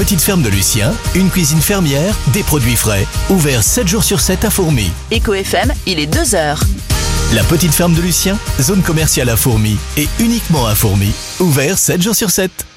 petite ferme de Lucien, une cuisine fermière, des produits frais. Ouvert 7 jours sur 7 à Fourmies. Éco FM, il est 2h. La petite ferme de Lucien, zone commerciale à Fourmies et uniquement à Fourmies. Ouvert 7 jours sur 7.